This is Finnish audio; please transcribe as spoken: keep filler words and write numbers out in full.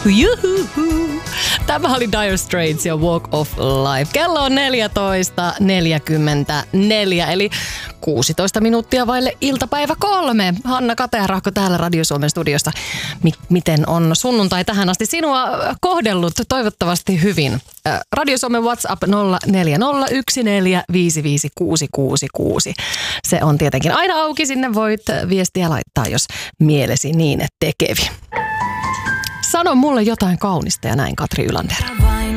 Juhu. Tämä oli Dire Straits ja Walk of Life. Kello on neljätoista neljäkymmentäneljä, eli kuusitoista minuuttia vaille iltapäivä kolme. Hanna Katearahko täällä Radio Suomen studiosta. M- miten on sunnuntai tähän asti sinua kohdellut? Toivottavasti hyvin. Radio Suomen WhatsApp nolla neljä nolla yksi neljä viisi viisi kuusi kuusi kuusi. Se on tietenkin aina auki. Sinne voit viestiä laittaa, jos mielesi niin tekevi. Sano mulle jotain kaunista ja näin, Katri Ylander.